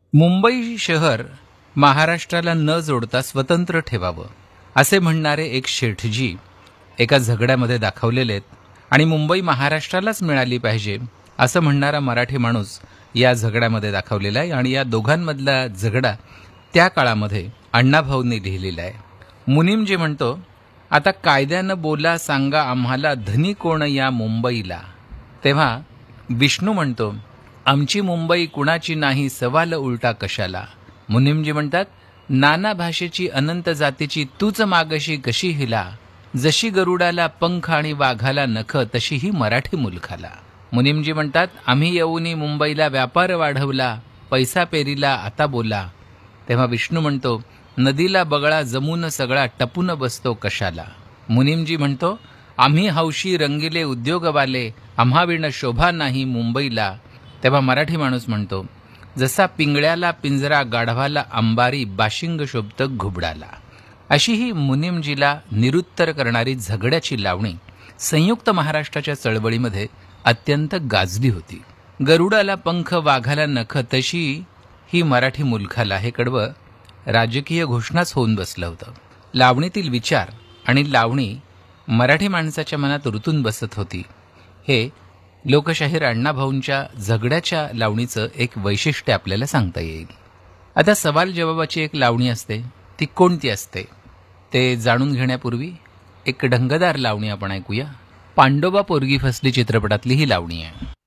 मुंबई शहर महाराष्ट्राला न जोडता स्वतंत्र ठेवावं असे म्हणणारे एक शेठजी एका झगड्यामध्ये दाखवलेले आहेत आणि मुंबई महाराष्ट्रालाच मिळाली पाहिजे असं म्हणणारा मराठी माणूस या झगड्यामध्ये दाखवलेला आहे। आणि या दोघांमधला झगडा त्या काळामध्ये अण्णाभाऊंनी लिहिलेला आहे। मुनीमजी म्हणतो, आता कायद्यानं बोला सांगा आम्हाला धनी कोण या मुंबईला। तेव्हा विष्णू म्हणतो, आमची मुंबई कुणाची नाही सवाल उलटा कशाला। मुनीमजी म्हणतात, नाना भाषेची अनंत जातीची तूच मागशी कशी हिला। जशी गरुडाला पंख आणि वाघाला नख तशी ही मराठी मुलखाला। मुनीमजी म्हणतात, आम्ही येऊनी मुंबईला व्यापार वाढवला पैसा पेरीला आता बोला। तेव्हा विष्णू म्हणतो, नदीला बगळा जमून सगळा टपून बसतो कशाला। मुनीमजी म्हणतो, आम्ही हौशी रंगिले उद्योगवाले आम्हाविण शोभा नाही मुंबईला। तेव्हा मराठी माणूस म्हणतो, जसा पिंगळ्याला पिंजरा गाढवाला अंबारी बाशिंग शोभत घुबडाला। अशी ही मुनीमजीला निरुत्तर करणारी झगड्याची लावणी संयुक्त महाराष्ट्राच्या चळवळीमध्ये अत्यंत गाजली होती। गरुडाला पंख वाघाला नख तशी ही मराठी मुलखाला हे कडवं राजकीय घोषणाच होऊन बसलं होतं। लावणीतील विचार आणि लावणी मराठी माणसाच्या मनात रुतून बसत होती। हे लोकशाहीर अण्णाभाऊंच्या झगड्याच्या लावणीचं एक वैशिष्ट्य आपल्याला सांगता येईल। आता सवाल जवाबाची एक लावणी असते, ती कोणती असते ते जाणून घेण्यापूर्वी एक ढंगदार लावणी आपण ऐकूया। पांडोबा पोरगी फसली चित्रपटातली ही लावणी आहे।